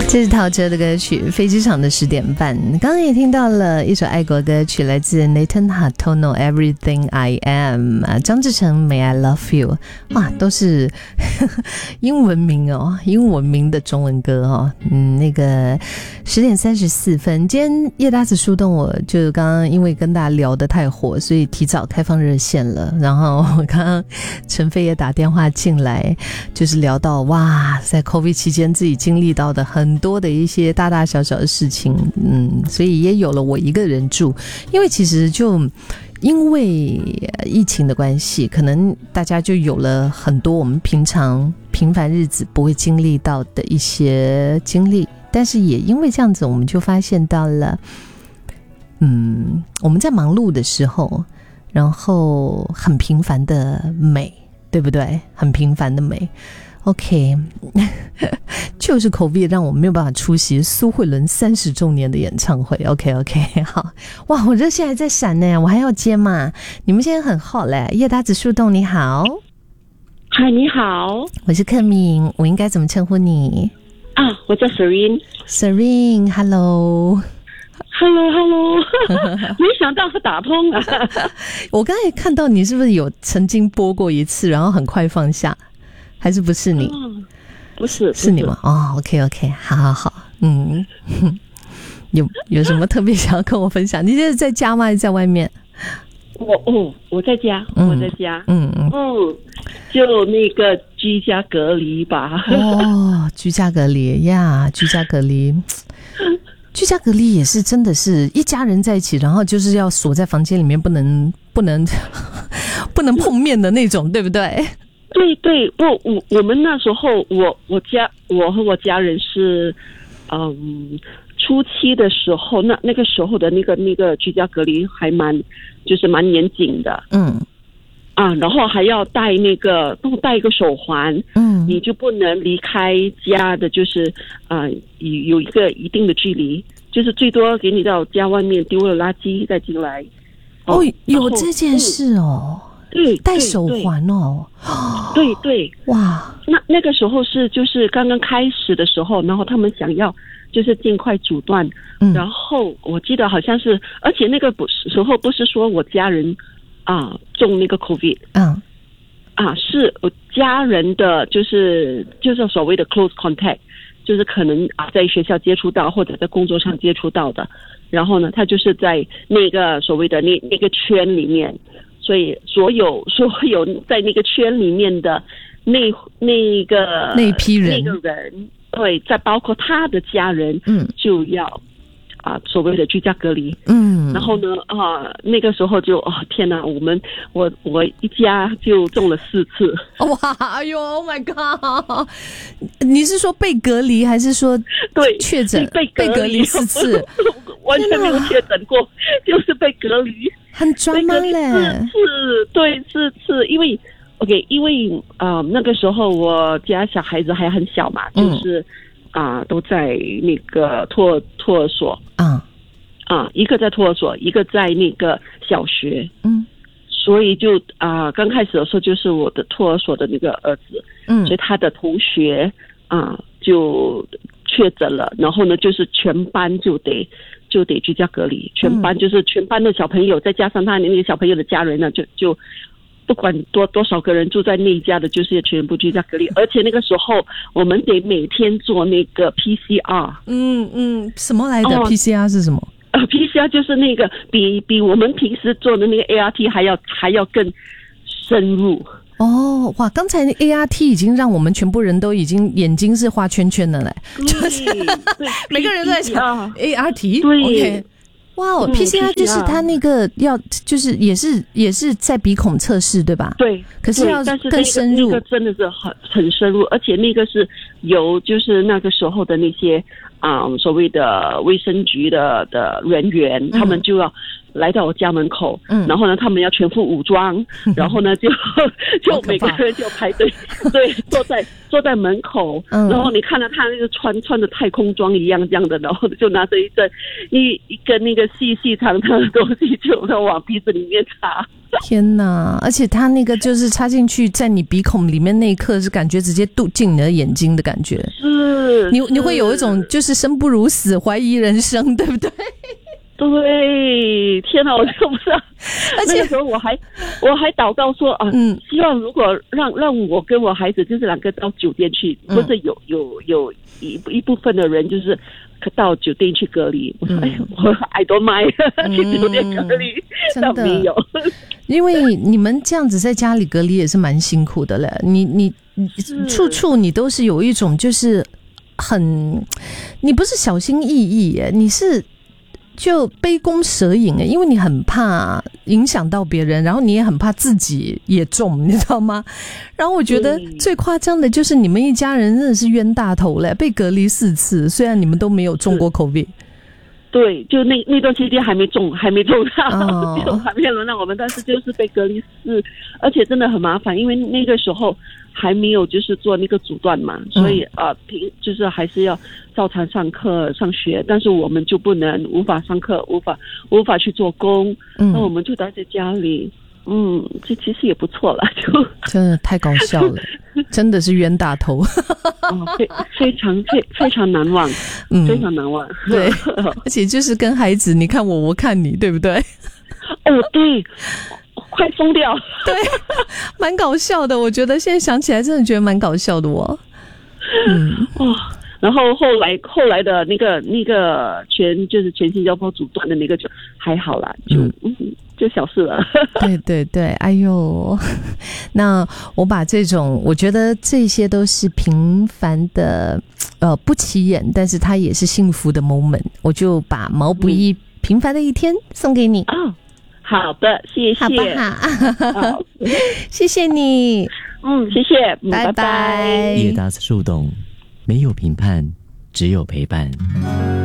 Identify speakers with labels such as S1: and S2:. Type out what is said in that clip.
S1: 这是陶喆的歌曲《飞机场的10点半》。刚刚也听到了一首爱国歌曲，来自 Nathan Hartono Everything I Am， 张志成 May I Love You。 哇，都是英文名哦，英文名的中文歌哦。那个10点34分，今天叶大子树洞，我就刚刚因为跟大家聊得太火，所以提早开放热线了。然后我刚刚陈飞也打电话进来，就是聊到哇，在 COVID 期间自己经历到的很多的一些大大小小的事情，所以也有了我一个人住。因为其实就因为疫情的关系，可能大家就有了很多我们平常平凡日子不会经历到的一些经历，但是也因为这样子，我们就发现到了我们在忙碌的时候，然后很平凡的美，对不对？很平凡的美。OK， 就是 COVID 让我没有办法出席苏慧伦30周年的演唱会。OK， 好，哇，我热线还在闪呢，我还要接嘛？你们现在很hot嘞。叶大子树洞你好。
S2: 嗨，你好，
S1: 我是克敏，我应该怎么称呼你
S2: 啊？我叫
S1: Serene。Serene，Hello。
S2: Hello， 没想到会打通啊！
S1: 我刚才看到你是不是有曾经播过一次，然后很快放下？还是不是你？
S2: 不是，
S1: 是你吗？哦 ，OK， 好，有什么特别想要跟我分享？你现在在家吗？还是在外面？
S2: 我在家，就那个居家隔离吧。
S1: 哦，居家隔离呀，居家隔离。居家隔离也是真的是一家人在一起，然后就是要锁在房间里面，不能碰面的那种，对不对？
S2: 对，我们那时候我和我家人是，初期的时候，那个时候的那个居家隔离还蛮严谨的，然后还要戴一个手环，你就不能离开家的，就是有一个一定的距离，就是最多给你到家外面丢了垃圾再进来。
S1: 有这件事哦。
S2: 对，
S1: 戴手环哦。
S2: 对，
S1: 哇，
S2: 那个时候就是刚刚开始的时候，然后他们想要就是尽快阻断，然后我记得好像是，而且那个时候不是说我家人中那个 COVID，是我家人的就是所谓的 close contact， 就是可能在学校接触到或者在工作上接触到的，然后呢，他就是在那个所谓的那个圈里面。所以所有在那个圈里面的那
S1: 批人，
S2: 那个人，对，再包括他的家人，就要所谓的居家隔离，然后呢那个时候就天哪，我一家就中了4次。
S1: 哇，哎呦 ，Oh my God！ 你是说被隔离，还是说
S2: 对
S1: 确诊
S2: 被隔离
S1: 4次？
S2: 完全没有确诊过，就是被隔离。
S1: 很专门嘞，4
S2: 次，因为那个时候我家小孩子还很小嘛，就是都在那个托儿所，一个在托儿所，一个在那个小学，所以就刚开始的时候就是我的托儿所的那个儿子，所以他的同学就确诊了，然后呢就是全班就得居家隔离，全班就是全班的小朋友，再加上他那个小朋友的家人呢，就不管多少个人住在那一家的，就是全部居家隔离。而且那个时候我们得每天做那个 PCR。
S1: 什么来的？PCR 是什么
S2: ？PCR 就是那个比我们平时做的那个 ART 还要更深入。
S1: 哇！刚才 ART 已经让我们全部人都已经眼睛是画圈圈的嘞，就是每个人都在讲 ART。对， OK， 哇，PCR 就是他那个要就是也是在鼻孔测试对吧？
S2: 对，
S1: 可是要更深入，
S2: 那个真的是很深入，而且那个是由就是那个时候的那些所谓的卫生局的人员，他们就要来到我家门口，然后呢，他们要全副武装，然后呢，就每个人就排队，对，坐在门口，然后你看到他那个穿的太空装一样这样的，然后就拿着一根那个细长长的东西，就往鼻子里面插。
S1: 天哪！而且他那个就是插进去，在你鼻孔里面那一刻，是感觉直接渡进你的眼睛的感觉。你会有一种就是生不如死，怀疑人生，对不对？
S2: 对，天哪，我就不知道。而且那个时候我还祷告说啊，希望如果让我跟我孩子就是两个到酒店去，或者有一部分的人就是到酒店去隔离。我说我 I don't mind 去酒店隔离，倒没有。
S1: 因为你们这样子在家里隔离也是蛮辛苦的了，你处处你都是有一种就是你不是小心翼翼耶，你是就杯弓蛇影耶，因为你很怕影响到别人，然后你也很怕自己也中，你知道吗？然后我觉得最夸张的就是你们一家人真的是冤大头嘞，被隔离4次，虽然你们都没有中过 COVID。
S2: 对，就那段期间还没中到，就还没有轮到我们，但是就是被隔离4，而且真的很麻烦，因为那个时候还没有就是做那个阻断嘛，所以就是还是要照常上课上学，但是我们就无法上课，无法去做工，那我们就待在家里。这其实也不错了，就
S1: 真的太搞笑了，真的是冤大头，
S2: 非常难忘，非常难忘。
S1: 对，而且就是跟孩子，你看我，我看你，对不对？
S2: 对，快疯掉，
S1: 对，蛮搞笑的。我觉得现在想起来，真的觉得蛮搞笑的哦。
S2: 然后后来的那个全新加坡阻断的那个就还好啦，就小事了。
S1: 对，哎呦，那我把这种，我觉得这些都是平凡的，不起眼，但是它也是幸福的 moment， 我就把毛不易平凡的一天送给你。
S2: 好的，谢谢，
S1: 好不好？谢谢你，
S2: 谢谢，
S1: 拜拜。
S3: 叶大树洞没有评判，只有陪伴。